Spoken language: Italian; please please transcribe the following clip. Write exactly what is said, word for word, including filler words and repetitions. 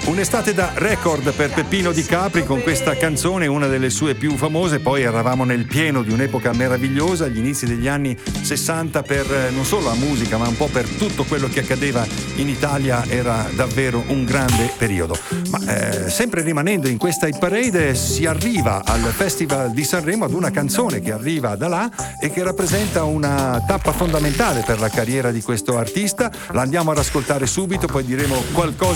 Un'estate da record per Peppino Di Capri con questa canzone, una delle sue più famose. Poi eravamo nel pieno di un'epoca meravigliosa, agli inizi degli anni sessanta, per non solo la musica ma un po' per tutto quello che accadeva in Italia. Era davvero un grande periodo. Ma eh, sempre rimanendo in questa hit parade, si arriva al Festival di Sanremo ad una canzone che arriva da là e che rappresenta una tappa fondamentale per la carriera di questo artista. La andiamo ad ascoltare subito, poi diremo qualcosa